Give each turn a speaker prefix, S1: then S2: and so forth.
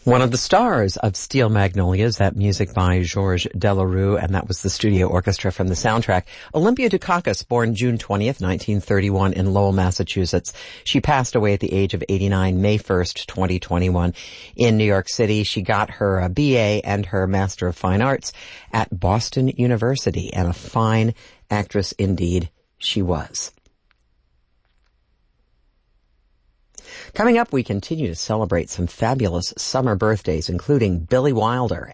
S1: One of the stars of Steel Magnolias, that music by Georges Delerue, and that was the studio orchestra from the soundtrack. Olympia Dukakis, born June 20th, 1931 in Lowell, Massachusetts. She passed away at the age of 89, May 1st, 2021 in New York City. She got her BA and her Master of Fine Arts at Boston University, and a fine actress indeed she was. Coming up, we continue to celebrate some fabulous summer birthdays, including Billy Wilder